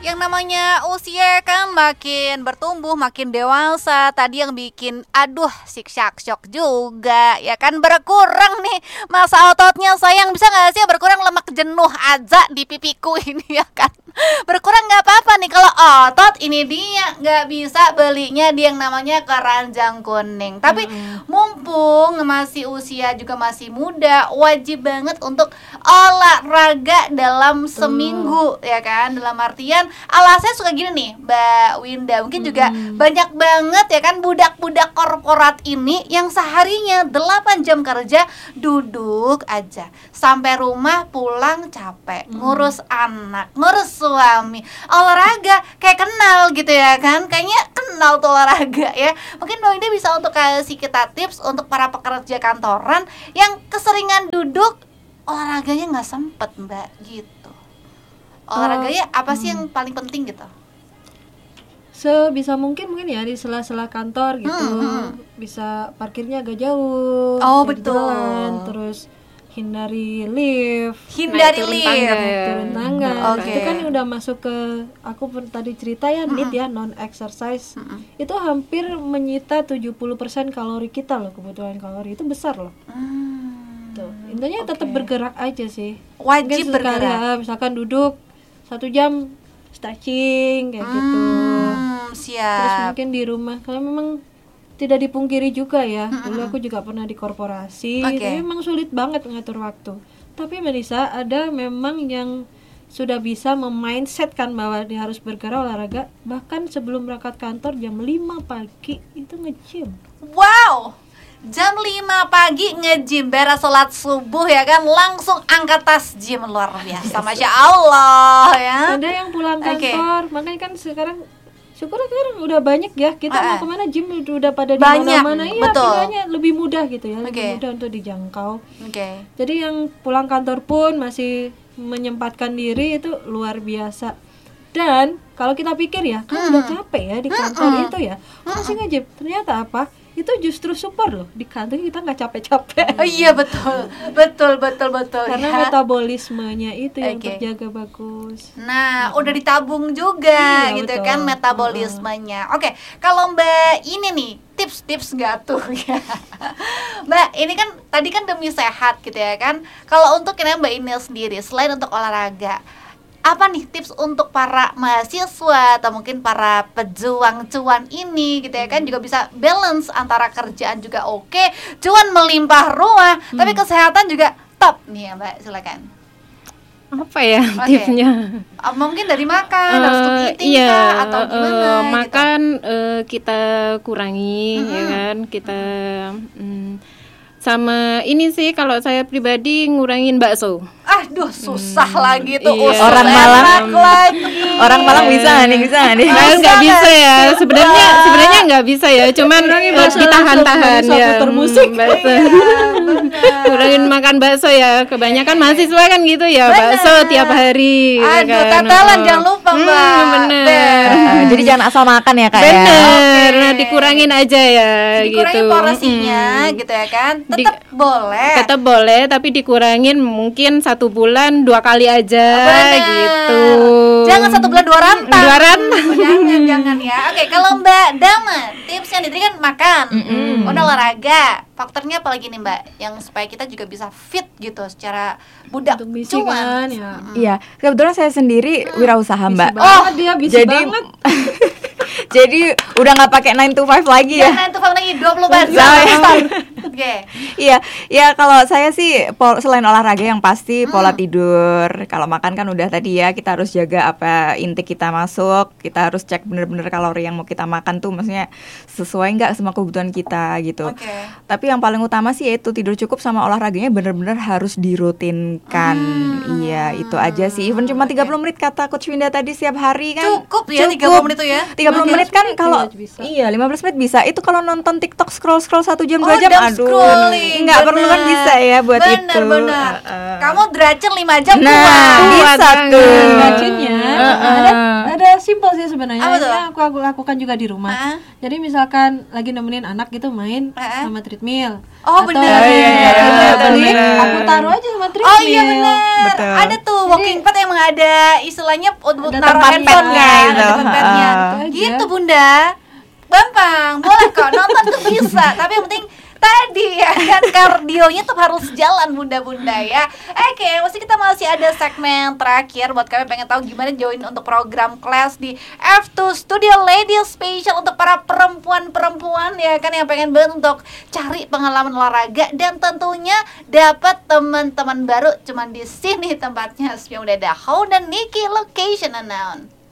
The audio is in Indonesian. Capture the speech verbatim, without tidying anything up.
Yang namanya usia kan makin bertumbuh, makin dewasa. Tadi yang bikin aduh siksak syok juga ya kan, berkurang nih masa ototnya sayang. Bisa gak sih berkurang lemak jenuh aja di pipiku ini ya kan. Berkurang gak apa-apa nih kalau otot ini dia gak bisa belinya di yang namanya keranjang kuning. Tapi mm-hmm. mumpung masih usia juga masih muda, wajib banget untuk olahraga dalam seminggu mm. ya kan. Dalam artian alasannya suka gini nih Mbak Winda, mungkin juga hmm. banyak banget ya kan budak-budak korporat ini yang seharinya delapan jam kerja duduk aja, sampai rumah pulang capek, hmm. ngurus anak, ngurus suami, olahraga kayak kenal gitu ya kan, kayaknya kenal tuh olahraga ya. Mungkin Mbak Winda bisa untuk kasih kita tips untuk para pekerja kantoran yang keseringan duduk, olahraganya nggak sempet Mbak gitu. Olahraganya apa sih yang paling penting gitu? Sebisa mungkin mungkin ya di sela-sela kantor gitu, hmm, hmm. bisa parkirnya agak jauh. Oh betul. Jalan, terus hindari lift, hindari lift, turun tangga. Okay. Itu kan udah masuk ke aku tadi cerita ya, hmm. N E A T ya, non exercise. Hmm. Itu hampir menyita tujuh puluh persen kalori kita loh, kebutuhan kalori itu besar loh. Hmm. Tuh, intinya okay. tetap bergerak aja sih. Wajib bergerak. Ya, misalkan duduk satu jam stretching kayak hmm, gitu. Siap. Terus mungkin di rumah kalau memang tidak dipungkiri juga ya. Hmm, dulu aku juga pernah di korporasi, okay. tapi memang sulit banget mengatur waktu. Tapi Melisa ada memang yang sudah bisa memindsetkan bahwa dia harus bergerak olahraga bahkan sebelum berangkat kantor jam lima pagi itu nge-gym. Wow. Jam lima pagi nge-gym, beres sholat subuh ya kan, langsung angkat tas gym, luar biasa, Masya Allah ya. Ada yang pulang kantor, okay. makanya kan sekarang syukur sekarang udah banyak ya, kita uh, mau kemana gym udah pada di mana-mana ya, pilihannya lebih mudah gitu ya, lebih okay. mudah untuk dijangkau. Okay. Jadi yang pulang kantor pun masih menyempatkan diri itu luar biasa. Dan kalau kita pikir ya, kan hmm. udah capek ya di kantor hmm. itu ya, masih nge-gym, ternyata apa? Itu justru super loh, di kantor kita nggak capek-capek. Oh iya betul, betul betul betul. Karena ya. metabolismenya itu yang okay. terjaga bagus. Nah, hmm. udah ditabung juga iya, gitu betul. kan metabolismenya. Hmm. Oke, okay. kalau Mbak ini nih tips-tips nggak tuh ya, Mbak ini kan tadi kan demi sehat gitu ya kan. Kalau untuk kira Mbak Inil sendiri, selain untuk olahraga, apa nih tips untuk para mahasiswa atau mungkin para pejuang cuan ini gitu ya kan, juga bisa balance antara kerjaan juga oke, okay, cuan melimpah ruah, hmm. tapi kesehatan juga top nih ya Mbak, silakan. Apa ya okay. tipsnya? Uh, mungkin dari makan, uh, harus eating iya, kah, atau gimana? Uh, gitu. Makan uh, kita kurangi mm-hmm. ya kan, kita um, sama ini sih kalau saya pribadi ngurangin bakso. Aduh susah hmm, lagi tuh iya. Orang Malang lagi. Orang Malang bisa nggak nih, bisa nggak nih? Nah, nggak bisa ya sebenarnya, sebenarnya nggak bisa ya, cuman ditahan-tahan ya. Termusik. Bakso. Kurangin makan bakso ya, kebanyakan mahasiswa kan gitu ya, bener. Bakso tiap hari. Aduh kan. tatalan oh. jangan lupa Mbak. Hmm, bener. Uh, jadi jangan asal makan ya Kak bener. ya. Bener, okay. Nah dikurangin aja ya. Dikurangin gitu. porsinya hmm. gitu ya kan. Tetap Di, boleh. Tetap boleh, tapi dikurangin mungkin satu bulan dua kali aja. Bener. Gitu. Jangan satu bulan dua rantang. Dua rantang. Jangan jangan ya. Oke, kalau Mbak Dama, tipsnya nih tadi kan makan, mm-hmm. udah olahraga. Faktornya apa lagi nih Mbak, yang supaya kita juga bisa fit gitu secara budak cuan? Ya. Hmm. Iya, kebetulan saya sendiri hmm. wirausaha Mbak. Oh, dia bisa jadi, banget. Jadi udah nggak pakai nine to five lagi ya. nine to five lagi dua puluh empat jam. Oke. Iya, ya kalau saya sih pol- selain olahraga yang pasti pola hmm. tidur. Kalau makan kan udah tadi ya, kita harus jaga apa intake kita masuk. Kita harus cek bener-bener kalori yang mau kita makan tuh maksudnya sesuai nggak sama kebutuhan kita gitu. Okay. Tapi yang paling utama sih yaitu tidur cukup sama olahraganya bener-bener harus dirutinkan. Hmm. Iya, itu aja sih. Even cuma okay. tiga puluh menit kata Coach Winda tadi setiap hari kan. Cukup ya cukup. tiga puluh menit tuh ya. tiga puluh menit kan kalau iya lima belas menit bisa. Itu kalau nonton TikTok scroll-scroll satu jam dua oh, jam aduh. Nggak perlu kan bisa ya buat bener, itu. Bener. Uh, uh. Kamu dracen lima jam nah, kuat. bisa tuh. Dracennya uh, uh. ada ada simpel sih sebenarnya. sebenarnya yang aku, aku lakukan juga di rumah. Uh-huh. Jadi misalkan lagi nemenin anak gitu main uh-huh. sama treadmill. Oh benar. Oh, iya, iya, iya, aku taruh aja sama treadmill. Oh iya benar. Ada tuh walking pad yang ada istilahnya untuk taruh handphone-nya, gitu. Tempat padnya. Uh, gitu Bunda. Gampang, boleh kok nonton tuh bisa. Tapi yang penting tadi ya kan kardionya tuh harus jalan bunda-bunda ya. Oke, masih kita masih ada segmen terakhir buat kalian pengen tahu gimana join untuk program kelas di F two Studio Ladies Special untuk para perempuan-perempuan ya kan yang pengen banget untuk cari pengalaman olahraga dan tentunya dapat teman-teman baru cuman di sini tempatnya. Sekarang udah ada How dan Nikki location unknown.